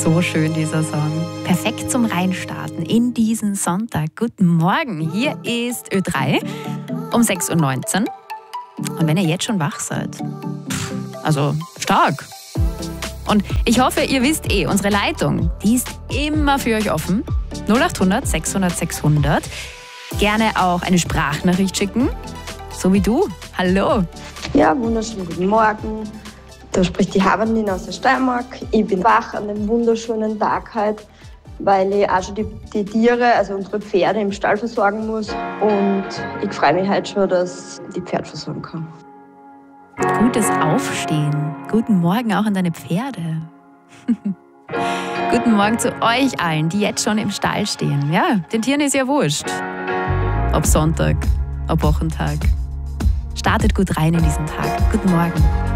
so schön, dieser Song. Perfekt zum Reinstarten in diesen Sonntag. Guten Morgen, hier ist Ö3 um 6.19 Uhr. Und wenn ihr jetzt schon wach seid, also stark. Und ich hoffe, ihr wisst unsere Leitung, die ist immer für euch offen. 0800 600 600. Gerne auch eine Sprachnachricht schicken, so wie du. Hallo. Ja, wunderschönen guten Morgen. Da spricht die Haberlin aus der Steiermark. Ich bin wach an dem wunderschönen Tag heute, weil ich auch schon die Tiere, also unsere Pferde im Stall versorgen muss. Und ich freue mich heute schon, dass ich die Pferde versorgen kann. Gutes Aufstehen. Guten Morgen auch an deine Pferde. Guten Morgen zu euch allen, die jetzt schon im Stall stehen. Ja, den Tieren ist ja wurscht. Ob Sonntag, ob Wochentag. Startet gut rein in diesen Tag. Guten Morgen.